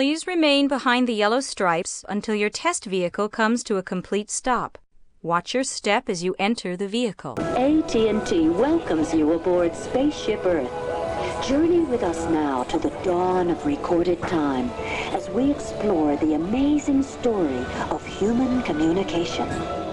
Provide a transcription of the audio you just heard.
Please remain behind the yellow stripes until your test vehicle comes to a complete stop. Watch your step as you enter the vehicle. AT&T welcomes you aboard Spaceship Earth. Journey with us now to the dawn of recorded time as we explore the amazing story of human communication.